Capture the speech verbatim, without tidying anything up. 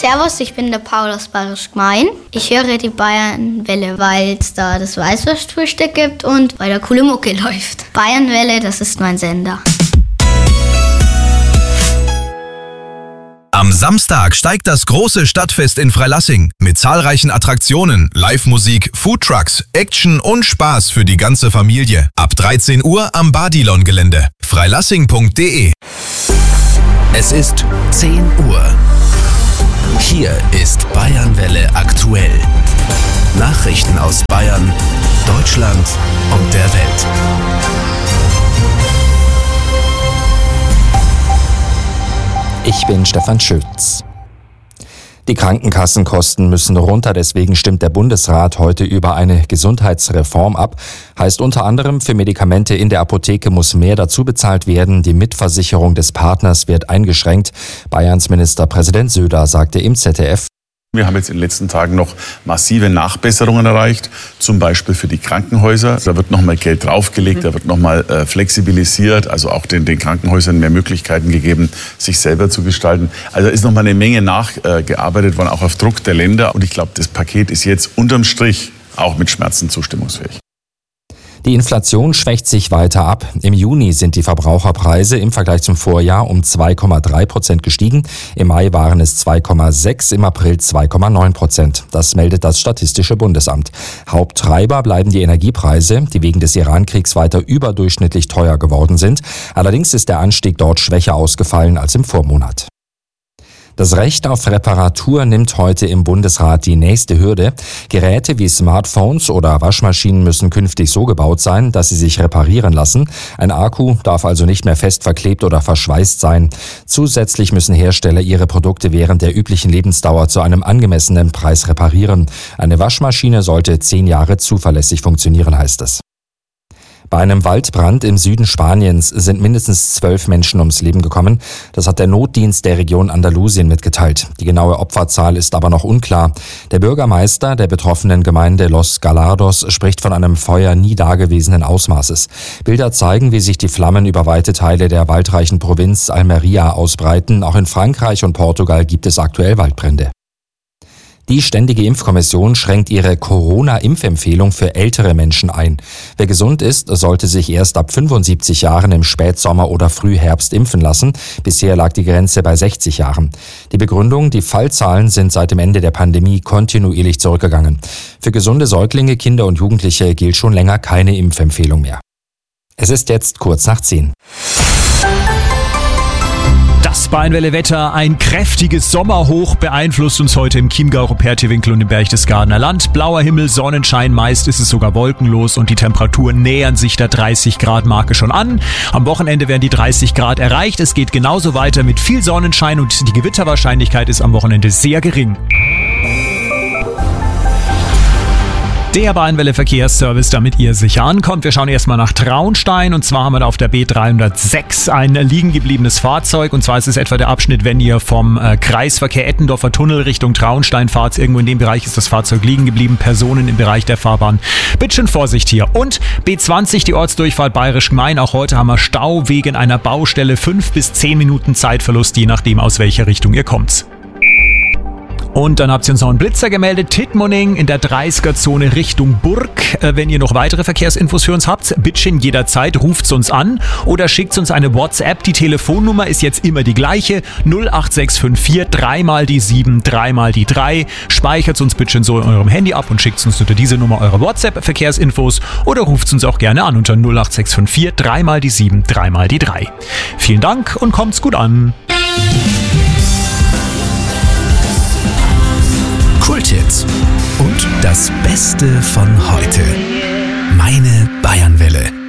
Servus, ich bin der Paul aus Bayerisch Gmein. Ich höre die Bayernwelle, weil es da das Weißwurstfrühstück gibt und weil da coole Mucke läuft. Bayernwelle, das ist mein Sender. Am Samstag steigt das große Stadtfest in Freilassing mit zahlreichen Attraktionen, Live-Musik, Foodtrucks, Action und Spaß für die ganze Familie. Ab dreizehn Uhr am Badilon-Gelände. freilassing punkt de. Es ist zehn Uhr. Hier ist Bayernwelle aktuell. Nachrichten aus Bayern, Deutschland und der Welt. Ich bin Stefan Schütz. Die Krankenkassenkosten müssen runter, deswegen stimmt der Bundesrat heute über eine Gesundheitsreform ab. Heißt unter anderem, für Medikamente in der Apotheke muss mehr dazu bezahlt werden, die Mitversicherung des Partners wird eingeschränkt. Bayerns Ministerpräsident Söder sagte im Z D F: Wir haben jetzt in den letzten Tagen noch massive Nachbesserungen erreicht, zum Beispiel für die Krankenhäuser. Da wird nochmal Geld draufgelegt, da wird nochmal äh, flexibilisiert, also auch den, den Krankenhäusern mehr Möglichkeiten gegeben, sich selber zu gestalten. Also ist nochmal eine Menge nachgearbeitet äh, worden, auch auf Druck der Länder. Und ich glaube, das Paket ist jetzt unterm Strich auch mit Schmerzen zustimmungsfähig. Die Inflation schwächt sich weiter ab. Im Juni sind die Verbraucherpreise im Vergleich zum Vorjahr um zwei Komma drei Prozent gestiegen. Im Mai waren es zwei Komma sechs, im April zwei Komma neun Prozent. Das meldet das Statistische Bundesamt. Haupttreiber bleiben die Energiepreise, die wegen des Iran-Kriegs weiter überdurchschnittlich teuer geworden sind. Allerdings ist der Anstieg dort schwächer ausgefallen als im Vormonat. Das Recht auf Reparatur nimmt heute im Bundesrat die nächste Hürde. Geräte wie Smartphones oder Waschmaschinen müssen künftig so gebaut sein, dass sie sich reparieren lassen. Ein Akku darf also nicht mehr fest verklebt oder verschweißt sein. Zusätzlich müssen Hersteller ihre Produkte während der üblichen Lebensdauer zu einem angemessenen Preis reparieren. Eine Waschmaschine sollte zehn Jahre zuverlässig funktionieren, heißt es. Bei einem Waldbrand im Süden Spaniens sind mindestens zwölf Menschen ums Leben gekommen. Das hat der Notdienst der Region Andalusien mitgeteilt. Die genaue Opferzahl ist aber noch unklar. Der Bürgermeister der betroffenen Gemeinde Los Gallardos spricht von einem Feuer nie dagewesenen Ausmaßes. Bilder zeigen, wie sich die Flammen über weite Teile der waldreichen Provinz Almería ausbreiten. Auch in Frankreich und Portugal gibt es aktuell Waldbrände. Die Ständige Impfkommission schränkt ihre Corona-Impfempfehlung für ältere Menschen ein. Wer gesund ist, sollte sich erst ab fünfundsiebzig Jahren im Spätsommer oder Frühherbst impfen lassen. Bisher lag die Grenze bei sechzig Jahren. Die Begründung: die Fallzahlen sind seit dem Ende der Pandemie kontinuierlich zurückgegangen. Für gesunde Säuglinge, Kinder und Jugendliche gilt schon länger keine Impfempfehlung mehr. Es ist jetzt kurz nach zehn. Das Bayernwelle-Wetter, ein kräftiges Sommerhoch beeinflusst uns heute im Chiemgau, Rupertiwinkel und im Berchtesgadener Land. Blauer Himmel, Sonnenschein, meist ist es sogar wolkenlos und die Temperaturen nähern sich der dreißig Grad Marke schon an. Am Wochenende werden die dreißig Grad erreicht. Es geht genauso weiter mit viel Sonnenschein und die Gewitterwahrscheinlichkeit ist am Wochenende sehr gering. Der Bayernwelle-Verkehrsservice, damit ihr sicher ankommt. Wir schauen erstmal nach Traunstein und zwar haben wir da auf der B dreihundertsechs ein liegen gebliebenes Fahrzeug und zwar ist es etwa der Abschnitt, wenn ihr vom äh, Kreisverkehr Ettendorfer Tunnel Richtung Traunstein fahrt. Irgendwo in dem Bereich ist das Fahrzeug liegen geblieben, Personen im Bereich der Fahrbahn. Bitte schön Vorsicht hier. Und B zwanzig, die Ortsdurchfahrt Bayerisch Gmein. Auch heute haben wir Stau wegen einer Baustelle. Fünf bis zehn Minuten Zeitverlust, je nachdem aus welcher Richtung ihr kommt. Und dann habt ihr uns noch einen Blitzer gemeldet. Tittmoning in der dreißiger-Zone Richtung Burg. Äh, wenn ihr noch weitere Verkehrsinfos für uns habt, bitteschön jederzeit, ruft's uns an oder schickt uns eine WhatsApp. Die Telefonnummer ist jetzt immer die gleiche. null acht sechs fünf vier, dreimal die sieben, dreimal die drei. Speichert uns bitteschön so in eurem Handy ab und schickt uns unter diese Nummer eure WhatsApp-Verkehrsinfos oder ruft uns auch gerne an unter null acht sechs fünf vier, dreimal die sieben, dreimal die drei. Vielen Dank und kommt's gut an. Kulthits und das Beste von heute. Meine Bayernwelle.